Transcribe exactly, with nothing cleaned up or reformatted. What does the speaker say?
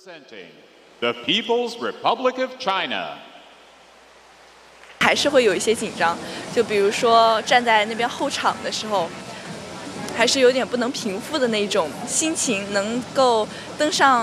Representing the People's Republic of China. 还是会有一些紧张，就比如说站在那边候场的时候，还是有点不能平复的那种心情，能够登上